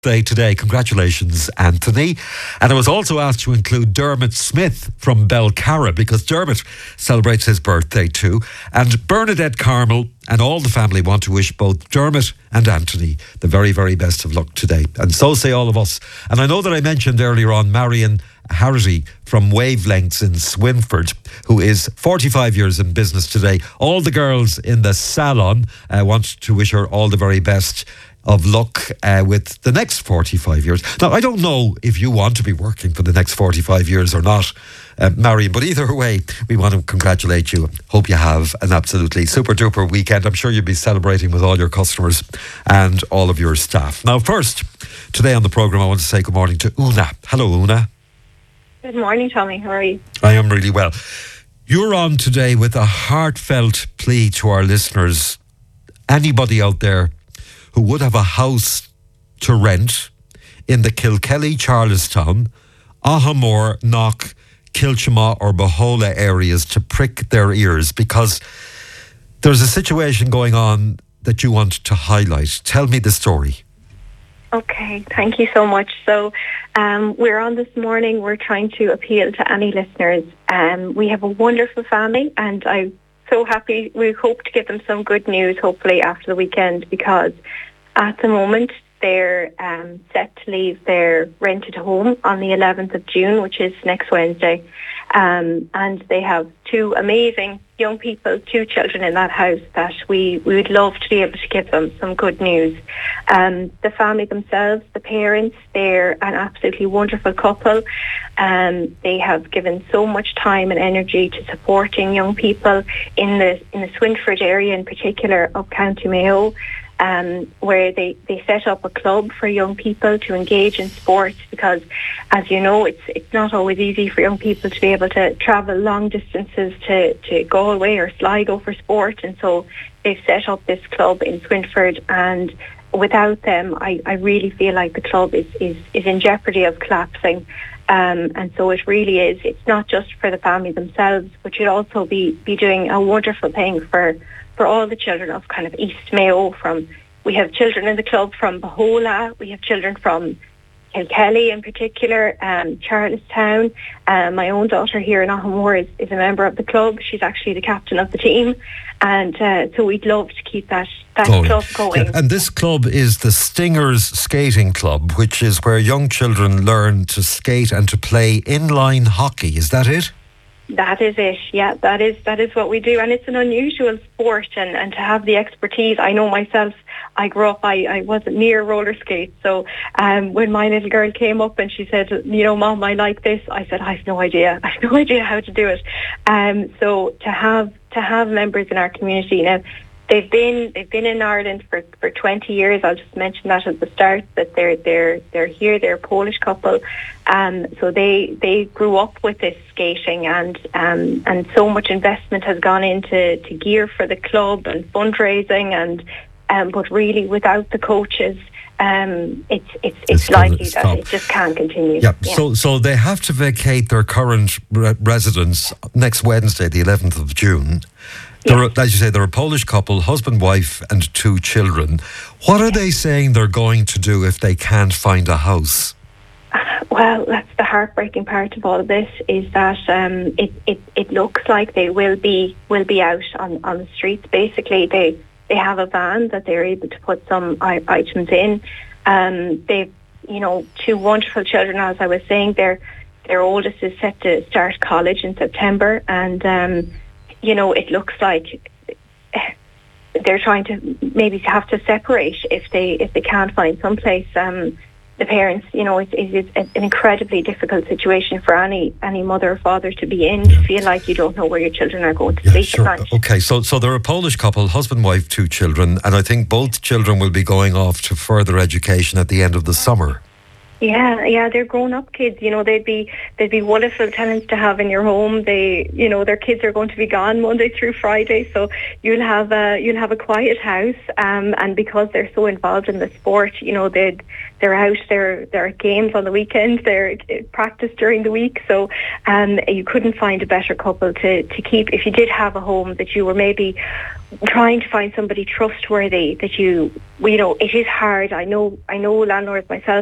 birthday today. Congratulations, Anthony. And I was also asked to include Dermot Smith from Belcarra because Dermot celebrates his birthday too. And Bernadette Carmel and all the family want to wish both Dermot and Anthony the very, very best of luck today. And so say all of us. And I know that I mentioned earlier on Marion Harity from Wavelengths in Swinford, who is 45 years in business today. All the girls in the salon want to wish her all the very best of luck with the next 45 years. Now, I don't know if you want to be working for the next 45 years or not, Marion, but either way, we want to congratulate you. Hope you have an absolutely super duper weekend. I'm sure you'll be celebrating with all your customers and all of your staff. Now, first, today on the programme, I want to say good morning to Una. Hello, Una. Good morning, Tommy. How are you? I am really well. You're on today with a heartfelt plea to our listeners. Anybody out there who would have a house to rent in the Kilkelly, Charlestown, Ahamore, Knock, Kilchama or Bohola areas to prick their ears because there's a situation going on that you want to highlight. Tell me the story. Okay, thank you so much. So we're on this morning. We're trying to appeal to any listeners. We have a wonderful family and I'm so happy. We hope to give them some good news hopefully after the weekend because at the moment they're set to leave their rented home on the 11th of June, which is next Wednesday. And they have two amazing young people, two children in that house that we would love to be able to give them some good news. The family themselves, the parents, they're an absolutely wonderful couple. They have given so much time and energy to supporting young people in the Swinford area in particular of County Mayo. Where they set up a club for young people to engage in sports because, as you know, it's not always easy for young people to be able to travel long distances to Galway or Sligo for sport. And so they've set up this club in Swinford, and without them, I really feel like the club is in jeopardy of collapsing. And so it really is. It's not just for the family themselves, but you'd also be doing a wonderful thing for all the children of kind of East Mayo. We have children in the club from Bohola, we have children from Kilkelly in particular, Charlestown. My own daughter here in Ahamore is a member of the club. She's actually the captain of the team. And so we'd love to keep that club going. Yeah, and this club is the Stingers Skating Club, which is where young children learn to skate and to play inline hockey. Is that it? That is it. Yeah, that is what we do, and it's an unusual sport. And to have the expertise, I know myself. I grew up. I wasn't near roller skates, so when my little girl came up and she said, "You know, Mom, I like this," I said, "I have no idea. I have no idea how to do it." So to have members in our community now. They've been in Ireland for 20 years. I'll just mention that at the start that they're here. They're a Polish couple, so they grew up with this skating, and so much investment has gone into gear for the club and fundraising, but really without the coaches, it's likely that it just can't continue. Yeah. So they have to vacate their current residence next Wednesday, the 11th of June. As you say, they're a Polish couple, husband, wife and two children. What are they saying they're going to do if they can't find a house? Well, that's the heartbreaking part of all of this, is that it looks like they will be out on the streets. Basically, they have a van that they're able to put some items in. They've, two wonderful children, as I was saying. Their oldest is set to start college in September, and it looks like they're trying to maybe have to separate if they can't find someplace. The parents, it's an incredibly difficult situation for any mother or father to be in, to feel like you don't know where your children are going to sleep at night. Okay, so they're a Polish couple, husband, wife, two children, and I think both children will be going off to further education at the end of the summer. Yeah, they're grown-up kids. They'd be wonderful tenants to have in your home. Their kids are going to be gone Monday through Friday, so you'll have a quiet house. And because they're so involved in the sport, they're out. They're at games on the weekends. They're at practice during the week. So you couldn't find a better couple to keep if you did have a home that you were maybe trying to find somebody trustworthy. That it is hard. I know landlords myself.